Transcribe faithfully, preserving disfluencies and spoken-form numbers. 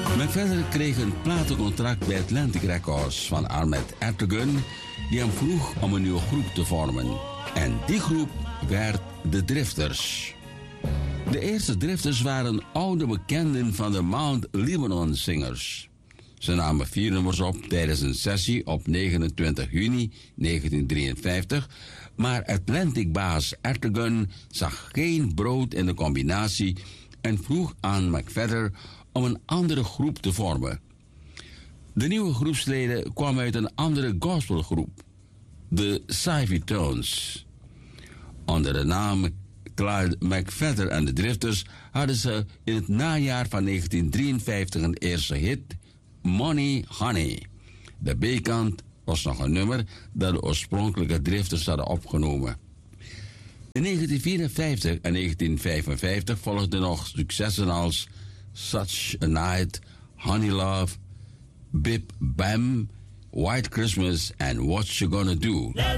McFadden kreeg een platencontract bij Atlantic Records van Ahmet Ertegun, die hem vroeg om een nieuwe groep te vormen. En die groep werd de Drifters. De eerste Drifters waren oude bekenden van de Mount Lebanon Singers. Ze namen vier nummers op tijdens een sessie op negenentwintig juni negentien drieënvijftig, maar Atlantic-baas Ertegun zag geen brood in de combinatie en vroeg aan McFadden om een andere groep te vormen. De nieuwe groepsleden kwamen uit een andere gospelgroep, de Savvy Tones. Onder de naam Clyde McFadden en de Drifters hadden ze in het najaar van negentien drieënvijftig een eerste hit, Money Honey. De B-kant was nog een nummer dat de oorspronkelijke Drifters hadden opgenomen. In negentien vierenvijftig en negentien vijfenvijftig volgden nog successen als Such a Night, Honey Love, Bip Bam, White Christmas en What You Gonna Do.